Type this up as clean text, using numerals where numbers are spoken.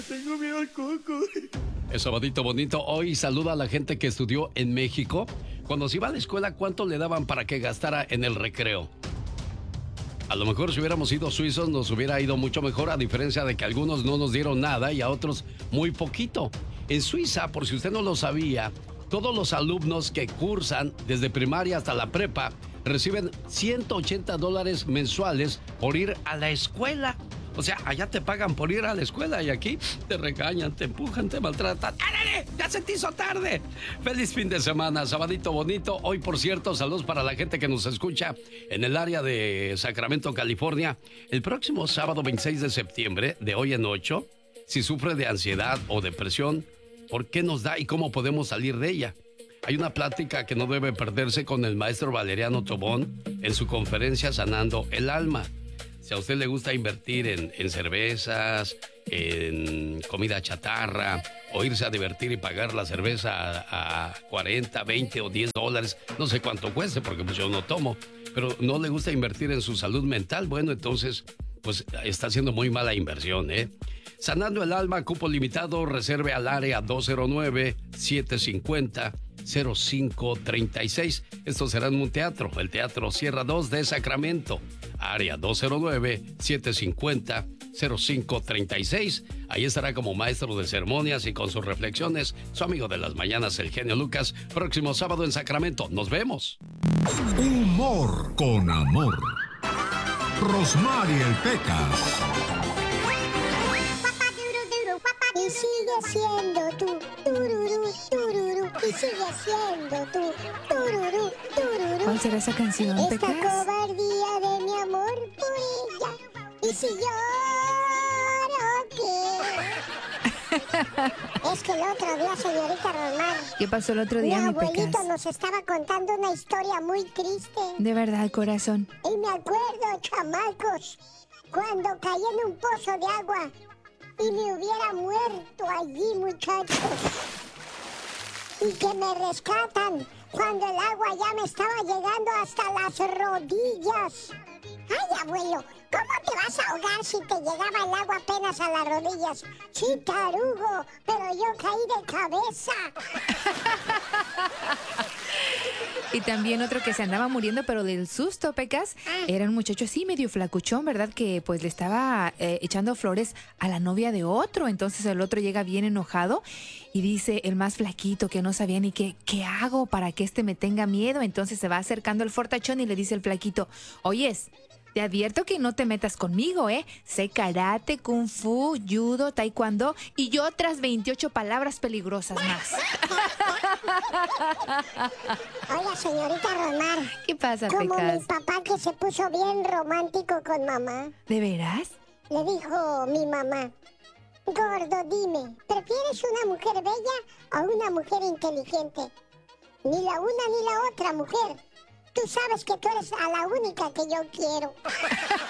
Tengo miedo al coco. Es sabadito bonito. Hoy saluda a la gente que estudió en México. Cuando se iba a la escuela, ¿cuánto le daban para que gastara en el recreo? A lo mejor si hubiéramos sido suizos nos hubiera ido mucho mejor, a diferencia de que algunos no nos dieron nada y a otros muy poquito. En Suiza, por si usted no lo sabía, todos los alumnos que cursan desde primaria hasta la prepa reciben $180 mensuales por ir a la escuela. O sea, allá te pagan por ir a la escuela y aquí te regañan, te empujan, te maltratan. ¡Ándale! ¡Ya se te hizo tarde! ¡Feliz fin de semana, sabadito bonito! Hoy, por cierto, saludos para la gente que nos escucha en el área de Sacramento, California. El próximo sábado 26 de septiembre, de hoy en 8, si sufre de ansiedad o depresión, ¿por qué nos da y cómo podemos salir de ella? Hay una plática que no debe perderse con el maestro Valeriano Tobón en su conferencia Sanando el Alma. Si a usted le gusta invertir en cervezas, en comida chatarra, o irse a divertir y pagar la cerveza a 40, 20 o $10, no sé cuánto cueste porque pues yo no tomo, pero no le gusta invertir en su salud mental, bueno, entonces pues está haciendo muy mala inversión, ¿eh? Sanando el Alma, cupo limitado, reserve al área 209-750-0536. Esto será en un teatro, el Teatro Sierra 2 de Sacramento. Área 209-750-0536. Ahí estará como maestro de ceremonias y con sus reflexiones su amigo de las mañanas, el genio Lucas. Próximo sábado en Sacramento. Nos vemos. Humor con amor. Rosmarie el Pecas. Y sigue siendo tú, tururú, tururú. Y sigue siendo tú, tururú, tururú. ¿Cuál será esa canción, Esta Pecas? cobardía de mi amor por ella. Y si lloro, ¿qué? Es que el otro día, señorita Rosmar, ¿Qué pasó el otro día, mi mi abuelito Pecas? nos estaba contando una historia muy triste. De verdad, corazón. Y me acuerdo, chamacos, cuando caí en un pozo de agua y me hubiera muerto allí, muchachos. Y que me rescatan cuando el agua ya me estaba llegando hasta las rodillas. Ay, abuelo, ¿cómo te vas a ahogar si te llegaba el agua apenas a las rodillas? Sí, tarugo, pero yo caí de cabeza. Y también otro que se andaba muriendo, pero del susto, Pecas, era un muchacho así medio flacuchón, ¿verdad? Que pues le estaba echando flores a la novia de otro. Entonces el otro llega bien enojado y dice, el más flaquito, que no sabía ni qué hago para que me tenga miedo. Entonces se va acercando el fortachón y le dice el flaquito, oyes, te advierto que no te metas conmigo, ¿eh? Sé karate, kung fu, judo, taekwondo y otras 28 palabras peligrosas más. Oiga, señorita Rosmar. ¿Qué pasa, Como Pecas? mi papá que se puso bien romántico con mamá. ¿De veras? Le dijo mi mamá, gordo, dime, ¿prefieres una mujer bella o una mujer inteligente? Ni la una ni la otra, mujer. Tú sabes que tú eres a la única que yo quiero.